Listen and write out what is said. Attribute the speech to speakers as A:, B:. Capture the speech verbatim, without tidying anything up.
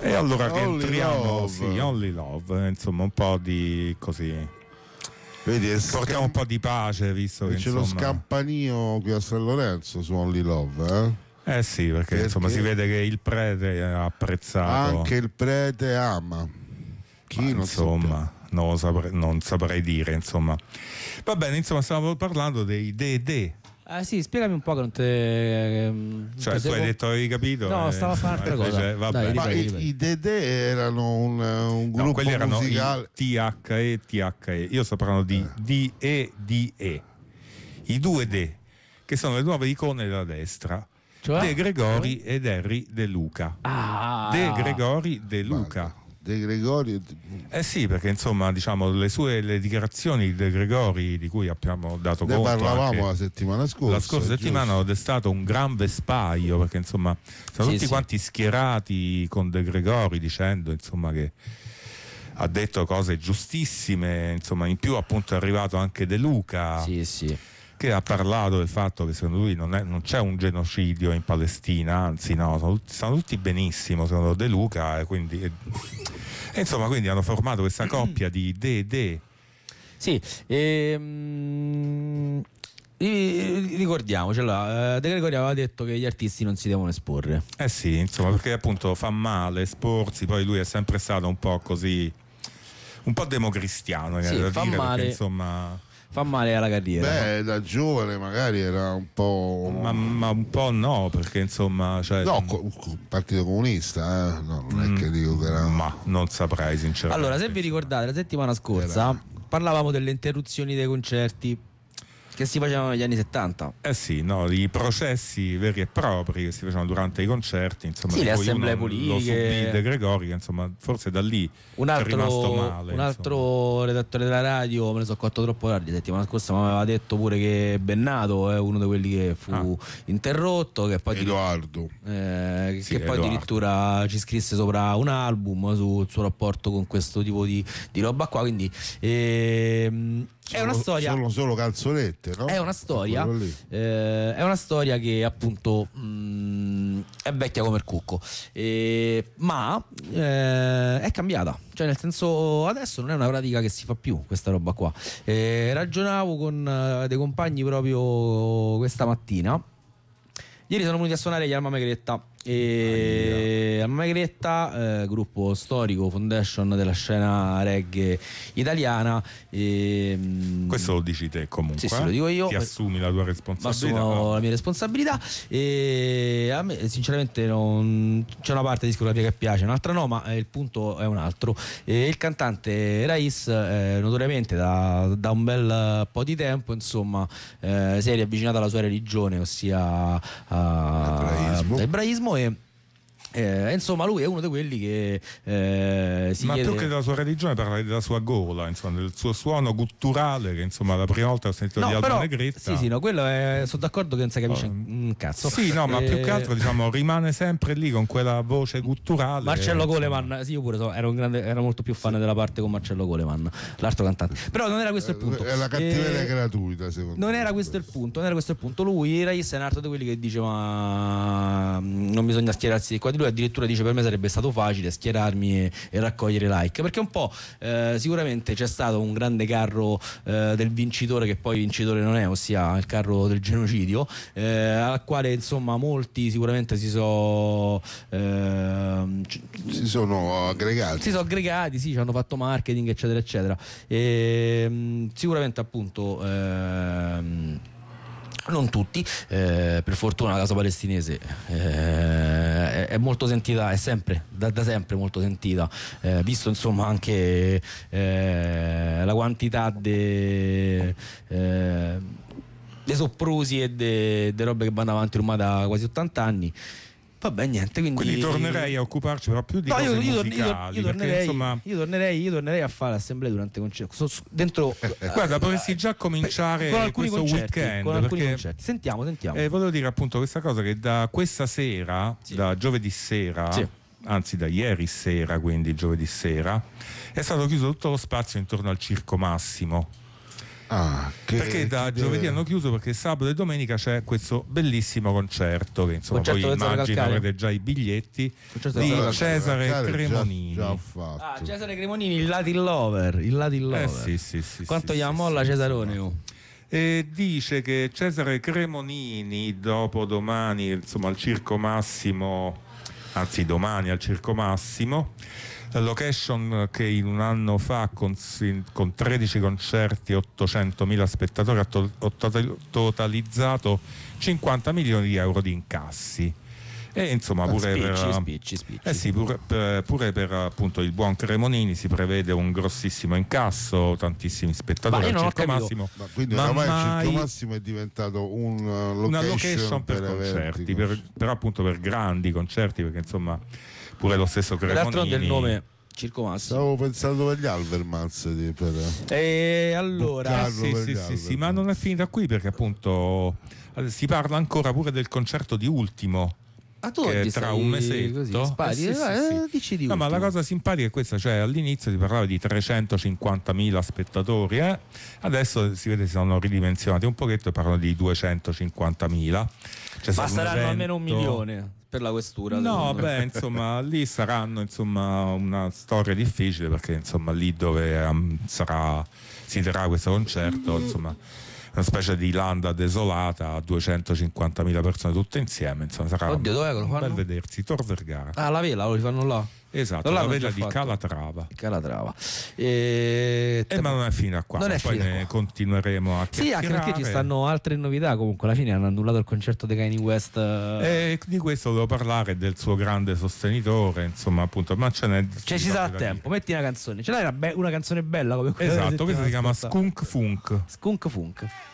A: E allora
B: Only
A: rientriamo,
B: Love.
A: sì, Only Love, insomma un po' di così.
B: Vedi, è
A: Portiamo
B: scam-
A: un po' di pace, visto che
B: c'è
A: insomma...
B: lo scampanio qui a San Lorenzo su Only Love, eh?
A: Eh sì, perché,
B: Perché?
A: insomma si vede che il prete ha apprezzato.
B: Anche il prete ama. Chi
A: Ma
B: non
A: insomma, non, lo saprei, non saprei dire, insomma. Va bene, insomma, stavo parlando dei Dedè.
C: Ah sì, spiegami un po' che non te. ehm,
A: Cioè,
C: te
A: tu hai
C: seguo.
A: detto avevi capito?
C: No,
A: eh,
C: stavo a fare un'altra
A: invece,
C: cosa.
A: vabbè.
C: Dai,
B: Ma
C: ripeti,
B: i,
C: ripeti.
B: i Dedè erano un, un gruppo
A: No, quelli erano
B: musicale.
A: i T H E T H E. Io sto parlando di D E D E. I due D, che sono le nuove icone della destra.
C: Cioè?
A: De Gregori ed Henry De Luca.
C: Ah,
A: De Gregori De Luca.
B: De Gregori.
A: Eh sì, perché insomma, diciamo, le sue le dichiarazioni di De Gregori, di cui abbiamo dato
B: Ne
A: conto
B: parlavamo
A: anche
B: la settimana scorsa.
A: la scorsa
B: giusto?
A: settimana, hanno destato un gran vespaio, perché insomma sono
C: Sì,
A: tutti
C: sì.
A: quanti schierati con De Gregori, dicendo insomma che ha detto cose giustissime, insomma in più appunto è arrivato anche De Luca,
C: sì, sì.
A: che ha parlato del fatto che secondo lui non, è, non c'è un genocidio in Palestina, anzi no, sono, tutti- stanno tutti benissimo secondo De Luca, e quindi e, e insomma quindi hanno formato questa coppia di De De.
C: Sì, ehm, ri- ricordiamoci, allora, eh, De Gregori aveva detto che gli artisti non si devono esporre.
A: Eh sì, insomma, perché appunto fa male esporsi, poi lui è sempre stato un po' così, un po' democristiano,
C: Sì,
A: da
C: fa
A: dire,
C: male.
A: perché insomma...
C: Fa male alla carriera.
B: Beh, da giovane magari era un po'.
A: Ma, ma un po' no, perché insomma... Cioè,
B: No, co- co- Partito Comunista, eh? No, non è che dico che era.
A: ma non saprei sinceramente.
C: Allora, se vi ricordate, la settimana scorsa parlavamo delle interruzioni dei concerti che si facevano negli anni settanta.
A: Eh sì, no, i processi veri e propri che si facevano durante i concerti, insomma,
C: Sì,
A: di
C: le
A: cui
C: assemblee
A: uno
C: politiche.
A: lo subì De Gregori, che insomma forse da lì
C: Un
A: è rimasto
C: altro,
A: male.
C: un altro redattore della radio, me ne sono accorto troppo tardi, la settimana scorsa mi aveva detto pure che Bennato è uno di quelli che fu
A: Ah.
C: interrotto, che poi,
B: Edoardo.
C: eh,
A: Sì,
C: che poi
A: Edoardo.
C: addirittura ci scrisse sopra un album sul suo rapporto con questo tipo di, di roba qua, quindi ehm, è una
B: Sono-
C: storia.
B: Sono solo canzonette, no?
C: È una storia,
B: Quello lì.
C: eh, è una storia che appunto mh, è vecchia come il cucco, eh, ma eh, è cambiata, cioè nel senso adesso non è una pratica che si fa più questa roba qua. Eh, ragionavo con eh, dei compagni proprio questa mattina. Ieri sono venuti a suonare gli Alma Megretta. E Alma Megretta, eh, gruppo storico, foundation della scena reggae italiana. E, mh,
A: Questo lo dici te comunque.
C: Sì, sì, lo dico io.
A: Ti assumi la tua
C: ma
A: responsabilità.
C: assumo la mia responsabilità, e a me sinceramente non c'è una parte di discografia che piace, un'altra no, ma eh, il punto è un altro. E il cantante Rais, eh, notoriamente da, da un bel po' di tempo, insomma, eh, si è riavvicinato alla sua religione, ossia
B: Ebraismo.
C: all'ebraismo, e eh, insomma lui è uno di quelli che eh, si
A: Ma
C: chiede...
A: più che della sua religione parla della sua gola, insomma, del suo suono gutturale, che insomma la prima volta ho sentito di
C: No,
A: Alba
C: però,
A: Negretta.
C: sì, sì, no, quello è, sono d'accordo che non si capisce
A: Oh.
C: un cazzo.
A: Sì, no, ma
C: Eh,
A: più che altro diciamo rimane sempre lì con quella voce gutturale.
C: Marcello
A: insomma.
C: Coleman, sì, io pure so, ero, un grande, ero molto più fan della parte con Marcello Coleman, l'altro cantante. Però non era questo il punto.
B: È la cattiveria
C: Eh,
B: gratuita, secondo
C: Non
B: me.
C: era questo il punto, non era questo il punto. Lui, Rais, è un altro di quelli che dice ma non bisogna schierarsi di qua di lui, addirittura dice per me sarebbe stato facile schierarmi e, e raccogliere like, perché un po' eh, sicuramente c'è stato un grande carro eh, del vincitore che poi vincitore non è, ossia il carro del genocidio, eh, al quale insomma molti sicuramente si sono ehm,
B: Si sono aggregati.
C: si sono aggregati, sì, ci hanno fatto marketing eccetera eccetera, e mh, sicuramente appunto ehm, non tutti, eh, per fortuna la causa palestinese eh, è, è molto sentita, è sempre da, da sempre molto sentita, eh, visto insomma anche eh, la quantità di eh, dei soprusi e delle robe che vanno avanti ormai da quasi ottanta anni. Vabbè, niente, quindi,
A: Quindi tornerei a occuparci però più di
C: No,
A: cose
C: io, io, tor- io,
A: musicali,
C: tor- io
A: perché
C: tornerei,
A: insomma
C: io, tornerei, io tornerei a fare assemblee durante i concerti. So- so- dentro
A: guarda, potresti già cominciare
C: con alcuni
A: questo
C: concerti,
A: weekend,
C: con alcuni
A: perché
C: concerti. Sentiamo, sentiamo.
A: eh, volevo dire appunto questa cosa, che da questa sera,
C: Sì.
A: da giovedì sera,
C: Sì.
A: anzi da ieri sera, quindi giovedì sera, è stato chiuso tutto lo spazio intorno al Circo Massimo.
B: Ah, che,
A: perché da
B: che
A: giovedì
B: deve...
A: hanno chiuso, perché sabato e domenica c'è questo bellissimo concerto che insomma
C: Concerto
A: poi
C: di Zero
A: immagino
C: Calcare.
A: avrete già i biglietti
C: Concerto
A: di
C: di Zero
A: Cesare
B: Calcare
A: Cremonini.
B: già, già fatto.
C: Ah, Cesare Cremonini, il Latin Lover, il Latin Lover.
A: Eh sì, sì, sì,
C: Quanto
A: sì,
C: gli
A: sì,
C: ammolla
A: sì,
C: Cesarone? Oh.
A: E dice che Cesare Cremonini dopo domani insomma al Circo Massimo, anzi domani al Circo Massimo, la location che in un anno fa con, con tredici concerti e ottocentomila spettatori ha to- to- totalizzato cinquanta milioni di euro di incassi. E insomma pure
C: Spicci,
A: per,
C: spicci, spicci.
A: eh sì, pure, per, pure per appunto il buon Cremonini si prevede un grossissimo incasso, tantissimi spettatori
C: Ma io
A: al
C: non ho
A: Circo
C: capito.
A: Massimo.
B: Ma quindi
A: ma
B: ormai
A: mai-
B: il Circo Massimo è diventato un, uh, location
A: una location per,
B: per
A: concerti,
B: eventi.
A: per, però appunto per grandi concerti, perché insomma pure lo stesso
C: D'altronde
A: Cremonini
C: il nome Circo Massimo.
B: Stavo pensando per gli Alvermans di, per...
C: E allora
A: Eh, sì,
B: per
A: sì,
B: gli
A: sì,
B: alberi.
A: sì, ma non è finita qui, perché appunto eh, si parla ancora pure del concerto di Ultimo,
C: ah, tu
A: che
C: oggi
A: tra
C: stai
A: un mesetto.
C: così, spari,
A: Eh, sì, sì,
C: eh,
A: sì.
C: dici di
A: No, ma la
C: ultimo.
A: cosa simpatica è questa, cioè all'inizio si parlava di trecentocinquantamila spettatori, eh? Adesso si vede si sono ridimensionati un pochetto e parlano di duecentocinquantamila. Cioè,
C: Ma
A: sarà un
C: saranno
A: evento-
C: almeno un milione per la questura.
A: No,
C: secondo me.
A: beh, insomma, lì saranno insomma una storia difficile, perché insomma lì dove um, sarà, si terrà questo concerto, insomma, una specie di landa desolata a duecentocinquantamila persone tutte insieme, insomma, sarà
C: Oddio, dov'è che lo
A: un
C: fanno?
A: bel vedersi, Tor Vergara.
C: Ah, la vela lo rifanno là.
A: Esatto,
C: non
A: la
C: l'hanno
A: vela
C: già
A: di
C: fatto.
A: Calatrava.
C: Calatrava. E...
A: Eh, ma non è fino qua,
C: Non è
A: poi
C: fino
A: ne
C: qua.
A: continueremo a
C: Sì, anche perché ci
A: chiacchierare.
C: stanno altre novità. Comunque, alla fine hanno annullato il concerto di Kanye West.
A: E di questo devo parlare, del suo grande sostenitore, insomma, appunto, ma ce n'è.
C: Cioè, ci sarà tempo. Metti una canzone. Ce l'hai una, be- una canzone bella come quella della
A: Esatto, questa si
C: settimana
A: chiama
C: scorsa?
A: Skunk Funk.
C: Skunk Funk.